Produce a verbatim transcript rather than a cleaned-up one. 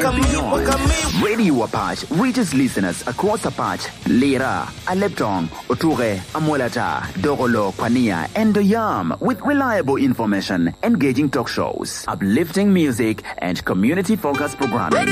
and beyond. Radio Apache reaches listeners across Apache, Lira, Aleptong, Oture, Amolata, Dogolo, Pania, and Doyam with reliable information, engaging talk shows, uplifting music, and community-focused programming.